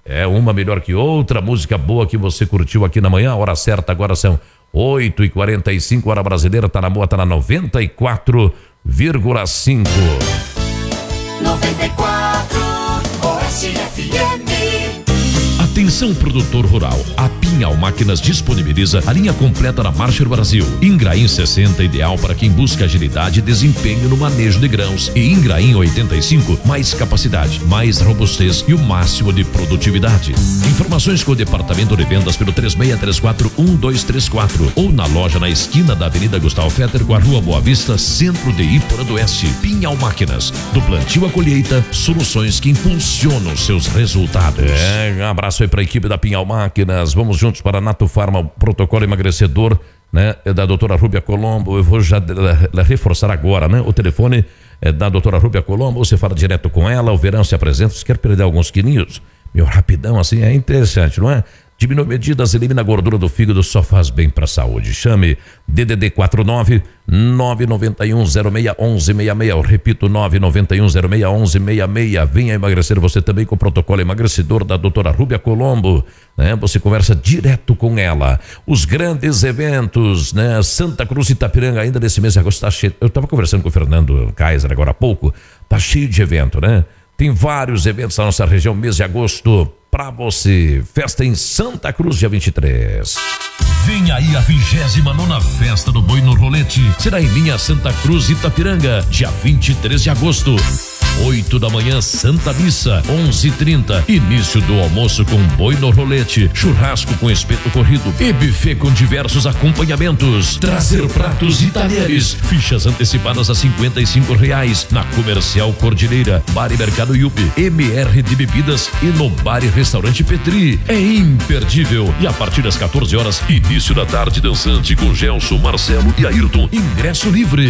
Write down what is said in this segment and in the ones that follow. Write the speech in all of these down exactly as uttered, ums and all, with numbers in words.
É uma melhor que outra, música boa que você curtiu aqui na manhã. A hora certa agora são oito e quarenta e cinco, hora brasileira, tá na boa, tá na noventa e quatro vírgula cinco. noventa e quatro Oeste F M. Atenção, produtor rural, a Pinhal Máquinas disponibiliza a linha completa da Marcher Brasil. Ingrain sessenta, ideal para quem busca agilidade e desempenho no manejo de grãos, e Ingrain oitenta e cinco, mais capacidade, mais robustez e o máximo de produtividade. Informações com o departamento de vendas pelo três seis três quatro um dois três quatro ou na loja na esquina da Avenida Gustavo Fetter com a Rua Boa Vista, centro de Ípora do Oeste. Pinhal Máquinas, do plantio à colheita, soluções que impulsionam seus resultados. É, um abraço aí para a equipe da Pinhal Máquinas. Vamos juntos para a Nato Farma, o protocolo emagrecedor, né, da doutora Rúbia Colombo. Eu vou já reforçar agora, né? O telefone é da doutora Rúbia Colombo, você fala direto com ela, o verão se apresenta, você quer perder alguns quilinhos? Meu, rapidão assim, é interessante, não é? Diminui medidas, elimina a gordura do fígado, só faz bem para a saúde. Chame D D D quatro nove nove nove um zero seis um um seis seis. Eu repito, nove nove um zero seis um um seis seis. Venha emagrecer você também com o protocolo emagrecedor da doutora Rúbia Colombo, né? Você conversa direto com ela. Os grandes eventos, né? Santa Cruz e Itapiranga, ainda nesse mês de agosto está cheio. Eu estava conversando com o Fernando Kaiser agora há pouco, tá cheio de evento, né? Tem vários eventos na nossa região, mês de agosto, para você. Festa em Santa Cruz, dia vinte e três. Vem aí a vigésima nona Festa do Boi no Rolete. Será em linha Santa Cruz Itapiranga, dia vinte e três de agosto. oito da manhã, Santa Missa, onze e trinta. Início do almoço com boi no rolete, churrasco com espeto corrido e buffet com diversos acompanhamentos. Trazer pratos e talheres. Fichas antecipadas a cinquenta e cinco reais na Comercial Cordilheira, Bar e Mercado Yupi, M R de Bebidas e no Bar e Restaurante Petri. É imperdível. E a partir das quatorze horas, início da tarde dançante com Gelson, Marcelo e Ayrton. Ingresso livre.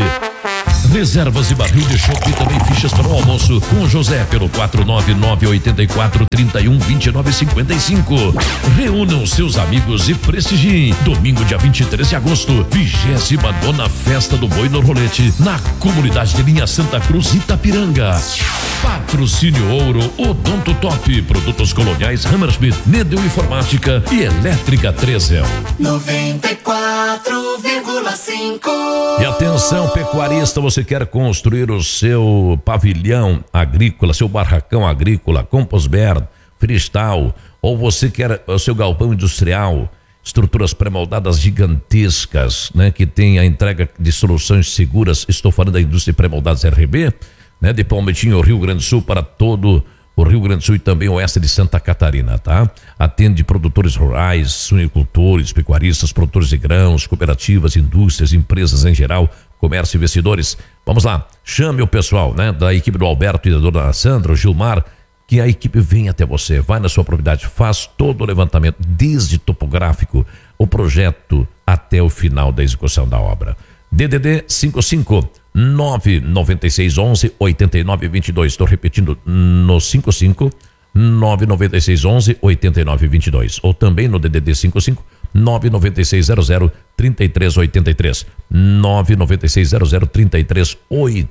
Reservas e barril de chopp e também fichas para o almoço com José pelo quatro nove nove oito quatro três um dois nove cinco cinco. Reúnam seus amigos e prestigiem. Domingo, dia vinte e três de agosto, vigésima nona Festa do Boi no Rolete, na comunidade de linha Santa Cruz Itapiranga. Patrocínio Ouro, Odonto Top, produtos coloniais Hammerschmidt, Nedel Informática e Elétrica Trezel. noventa e quatro vírgula cinco. E atenção, pecuarista, você quer construir o seu pavilhão agrícola, seu barracão agrícola, composber, freestyle, ou você quer o seu galpão industrial, estruturas pré-moldadas gigantescas, né, que tem a entrega de soluções seguras. Estou falando da indústria pré-moldadas R B, né, de Palmitinho, Rio Grande do Sul, para todo o Rio Grande do Sul e também o oeste de Santa Catarina, tá? Atende produtores rurais, suinicultores, pecuaristas, produtores de grãos, cooperativas, indústrias, empresas em geral, comércio e investidores. Vamos lá, chame o pessoal, né, da equipe do Alberto e da dona Sandra, o Gilmar, que a equipe vem até você, vai na sua propriedade, faz todo o levantamento, desde topográfico, o projeto até o final da execução da obra. D D D cinco cinco nove nove seis onze oito nove dois dois. Estou repetindo, no cinco cinco nove nove seis onze oito nove dois dois. Ou também no D D D cinco cinco nove nove seis zero zero três três oito três. nove nove seis zero zero três três oito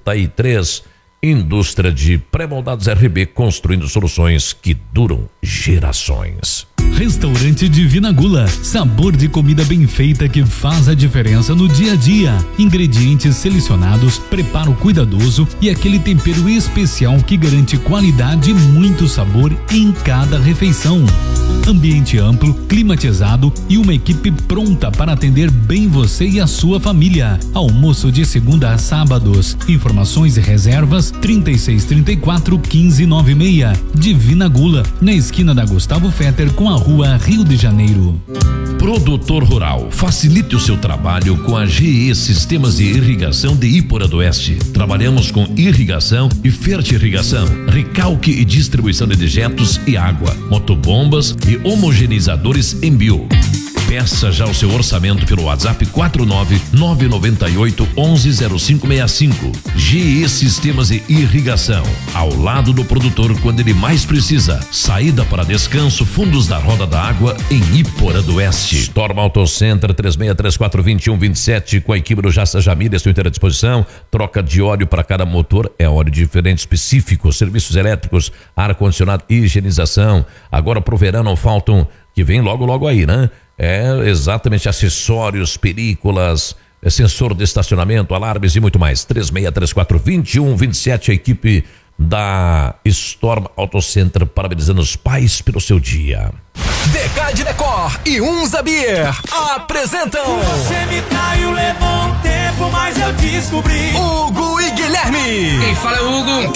três. Indústria de pré-moldados R B, construindo soluções que duram gerações. Restaurante Divina Gula, sabor de comida bem feita que faz a diferença no dia a dia. Ingredientes selecionados, preparo cuidadoso e aquele tempero especial que garante qualidade e muito sabor em cada refeição. Ambiente amplo, climatizado e uma equipe pronta para atender bem você e a sua família. Almoço de segunda a sábados. Informações e reservas trinta e seis, trinta e quatro, quinze, noventa e seis. Divina Gula, na esquina da Gustavo Fetter com a Rua Rio de Janeiro. Produtor rural, facilite o seu trabalho com a G E Sistemas de Irrigação de Ípora do Oeste. Trabalhamos com irrigação e fertirrigação, recalque e distribuição de dejetos e água, motobombas e homogeneizadores em bio. Peça já o seu orçamento pelo WhatsApp quatro nove nove nove oito um um zero cinco seis cinco. G E Sistemas e Irrigação, ao lado do produtor quando ele mais precisa. Saída para descanso, fundos da Roda da Água em Iporã do Oeste. Storm Auto Center três seis três quatro dois um dois sete com a equipe do Jassa Jamil, estou inteira à disposição. Troca de óleo para cada motor, é óleo diferente, específico, serviços elétricos, ar-condicionado, higienização. Agora pro verão não faltam, que vem logo logo aí, né? É exatamente acessórios, películas, é sensor de estacionamento, alarmes e muito mais. três seis três quatro dois um dois sete, a equipe da Storm Auto Center parabenizando os pais pelo seu dia. Decade Decor e Unza Beer apresentam. Você me traiu, levou um tempo, mas eu descobri. Hugo e Guilherme. Quem fala é Hugo.